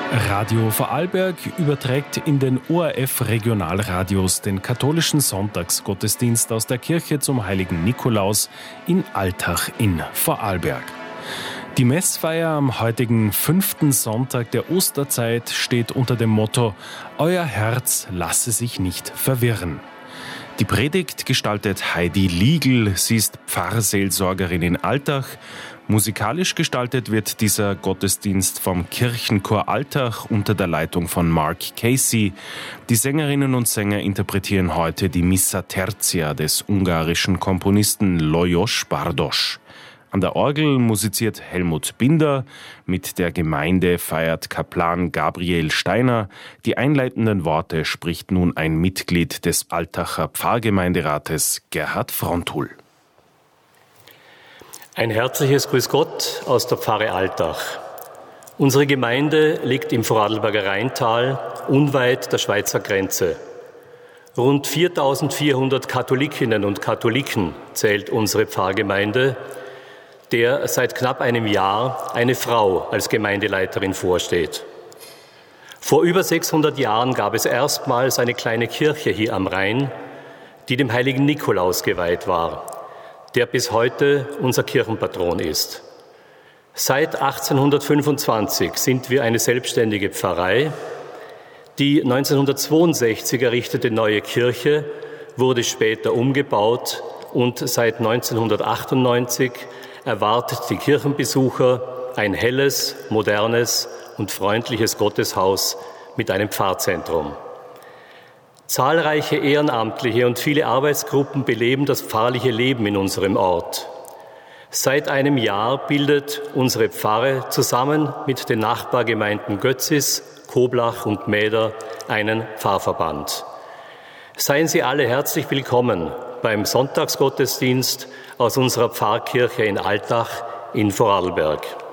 Radio Vorarlberg überträgt in den ORF-Regionalradios den katholischen Sonntagsgottesdienst aus der Kirche zum Heiligen Nikolaus in Altach in Vorarlberg. Die Messfeier am heutigen 5. Sonntag der Osterzeit steht unter dem Motto »Euer Herz lasse sich nicht verwirren«. Die Predigt gestaltet Heidi Liegl, sie ist Pfarrseelsorgerin in Altach. Musikalisch gestaltet wird dieser Gottesdienst vom Kirchenchor Altach unter der Leitung von Mark Casey. Die Sängerinnen und Sänger interpretieren heute die Missa Tertia des ungarischen Komponisten Lajos Bardos. An der Orgel musiziert Helmut Binder, mit der Gemeinde feiert Kaplan Gabriel Steiner. Die einleitenden Worte spricht nun ein Mitglied des Altacher Pfarrgemeinderates, Gerhard Frontul. Ein herzliches Grüß Gott aus der Pfarre Altach. Unsere Gemeinde liegt im Vorarlberger Rheintal, unweit der Schweizer Grenze. Rund 4.400 Katholikinnen und Katholiken zählt unsere Pfarrgemeinde, der seit knapp einem Jahr eine Frau als Gemeindeleiterin vorsteht. Vor über 600 Jahren gab es erstmals eine kleine Kirche hier am Rhein, die dem heiligen Nikolaus geweiht war, der bis heute unser Kirchenpatron ist. Seit 1825 sind wir eine selbstständige Pfarrei. Die 1962 errichtete neue Kirche wurde später umgebaut und seit 1998 erwartet die Kirchenbesucher ein helles, modernes und freundliches Gotteshaus mit einem Pfarrzentrum. Zahlreiche Ehrenamtliche und viele Arbeitsgruppen beleben das pfarrliche Leben in unserem Ort. Seit einem Jahr bildet unsere Pfarre zusammen mit den Nachbargemeinden Götzis, Koblach und Mäder einen Pfarrverband. Seien Sie alle herzlich willkommen beim Sonntagsgottesdienst aus unserer Pfarrkirche in Altach in Vorarlberg.